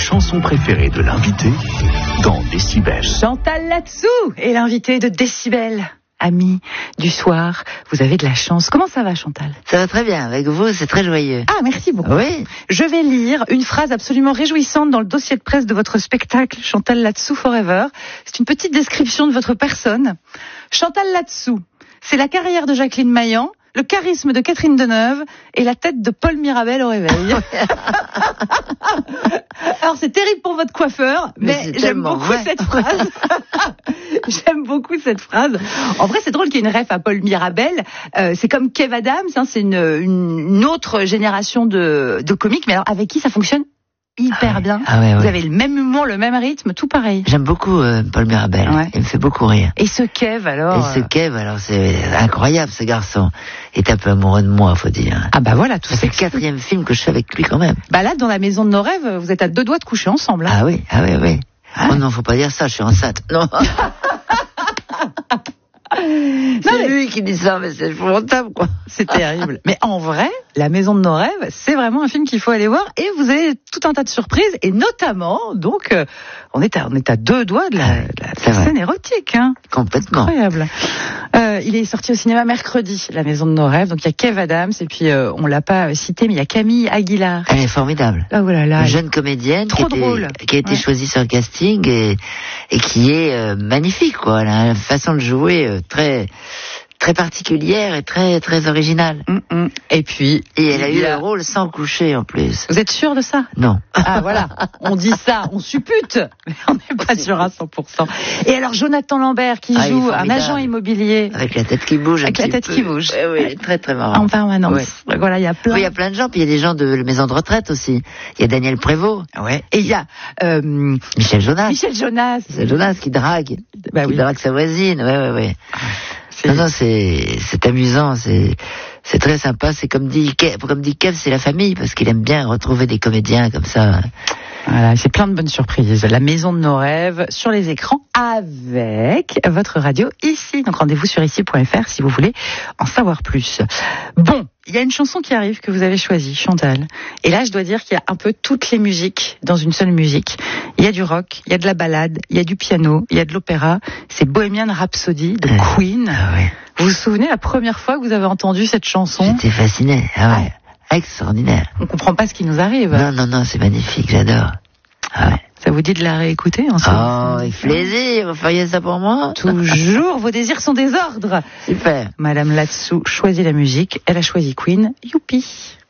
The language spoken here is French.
chanson préférée de l'invité dans Décibel. Chantal Latsou est l'invité de Décibel. Amis du soir, vous avez de la chance. Comment ça va, Chantal? Ça va très bien, avec vous, c'est très joyeux. Ah, merci beaucoup. Oui. Je vais lire une phrase absolument réjouissante dans le dossier de presse de votre spectacle Chantal Latsou Forever. C'est une petite description de votre personne. Chantal Latsou, c'est la carrière de Jacqueline Maillan, le charisme de Catherine Deneuve et la tête de Paul Mirabel au réveil. Alors c'est terrible pour votre coiffeur, mais j'aime beaucoup cette phrase. J'aime beaucoup cette phrase. En vrai, c'est drôle qu'il y ait une ref à Paul Mirabel. C'est comme Kev Adams, hein, c'est une autre génération de comiques, mais alors avec qui ça fonctionne hyper bien. Vous avez le même humour, le même rythme, tout pareil. J'aime beaucoup Paul Mirabel. Ouais. Il me fait beaucoup rire. Et ce Kev alors c'est incroyable, ce garçon. Il est un peu amoureux de moi, faut dire. Ah bah voilà, tout ça. C'est le 4e film que je fais avec lui quand même. Bah là, dans La Maison de nos rêves, vous êtes à 2 doigts de coucher ensemble. Hein. Ah oui. Oh non, faut pas dire ça, je suis enceinte. Non. C'est lui qui dit ça, mais c'est épouvantable, quoi. C'est terrible. Mais en vrai, La Maison de nos rêves, c'est vraiment un film qu'il faut aller voir et vous avez tout un tas de surprises et notamment, donc, on est à 2 doigts de la scène érotique, hein. Complètement. Incroyable. Il est sorti au cinéma mercredi, La Maison de nos rêves. Donc il y a Kev Adams et puis on l'a pas cité, mais il y a Camille Aguilar. Elle est formidable. Oh là là. Une jeune comédienne qui a été choisie sur le casting et qui est magnifique, quoi. Elle a une façon de jouer très particulière et très originale. Et puis elle a eu le rôle sans coucher en plus. Vous êtes sûr de ça? Non. Ah voilà, on dit ça, on suppute, mais on n'est pas sûr à 100%. Et alors Jonathan Lambert qui joue un agent immobilier avec la tête qui bouge. Oui, très très marrant. En permanence. Ouais. Voilà, il y a plein. Oui, il y a plein de gens, puis il y a des gens de la maison de retraite aussi. Il y a Daniel Prévost. Ouais. Et il y a Michel Jonas. Michel Jonas qui drague. Qui drague sa voisine. Ouais. Non, c'est amusant, c'est très sympa. C'est comme dit Kev, c'est la famille parce qu'il aime bien retrouver des comédiens comme ça. Voilà, c'est plein de bonnes surprises. La Maison de nos rêves sur les écrans avec votre radio ici. Donc rendez-vous sur ici.fr si vous voulez en savoir plus. Bon, il y a une chanson qui arrive que vous avez choisie, Chantal. Et là, je dois dire qu'il y a un peu toutes les musiques dans une seule musique. Il y a du rock, il y a de la ballade, il y a du piano, il y a de l'opéra. C'est Bohemian Rhapsody de Queen. Vous vous souvenez la première fois que vous avez entendu cette chanson? J'étais fasciné. Extraordinaire. On comprend pas ce qui nous arrive. Non, c'est magnifique, j'adore. Ça vous dit de la réécouter ensuite? Avec plaisir, vous feriez ça pour moi? Toujours, vos désirs sont des ordres. Super. Madame Latsou choisit la musique, elle a choisi Queen, youpi.